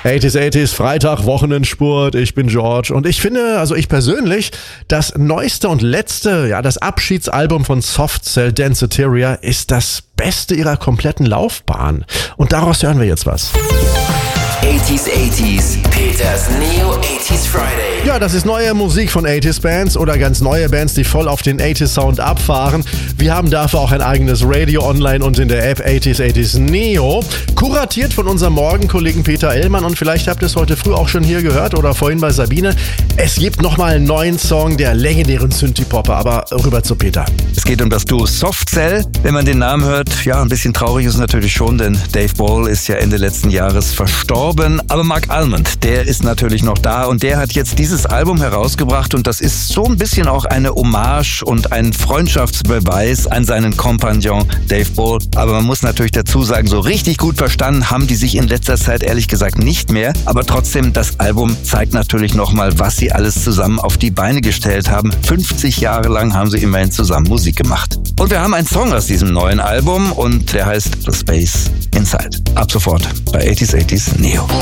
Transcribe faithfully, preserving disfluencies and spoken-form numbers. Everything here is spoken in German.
achtziger, achtziger, Freitag, Wochenendspurt, ich bin George und ich finde, also ich persönlich, das neueste und letzte, ja das Abschiedsalbum von Soft Cell Danceteria ist das Beste ihrer kompletten Laufbahn und daraus hören wir jetzt was. achtziger, achtziger, Peters Neo achtziger Friday. Ja, das ist neue Musik von achtziger Bands oder ganz neue Bands, die voll auf den achtziger Sound abfahren. Wir haben dafür auch ein eigenes Radio online und in der App achtziger, achtziger Neo. Kuratiert von unserem Morgenkollegen Peter Ellmann und vielleicht habt ihr es heute früh auch schon hier gehört oder vorhin bei Sabine. Es gibt nochmal einen neuen Song der legendären Synthie-Popper, aber rüber zu Peter. Es geht um das Duo Soft Cell. Wenn man den Namen hört, ja, ein bisschen traurig ist natürlich schon, denn Dave Ball ist ja Ende letzten Jahres verstorben. Aber Mark Almond, der ist natürlich noch da und der hat jetzt dieses Album herausgebracht und das ist so ein bisschen auch eine Hommage und ein Freundschaftsbeweis an seinen Kompagnon Dave Ball. Aber man muss natürlich dazu sagen, so richtig gut verstanden haben die sich in letzter Zeit ehrlich gesagt nicht mehr. Aber trotzdem, das Album zeigt natürlich nochmal, was sie alles zusammen auf die Beine gestellt haben. fünfzig Jahre lang haben sie immerhin zusammen Musik gemacht. Und wir haben einen Song aus diesem neuen Album und der heißt The Space Inside. Ab sofort bei achtziger, achtziger Neo.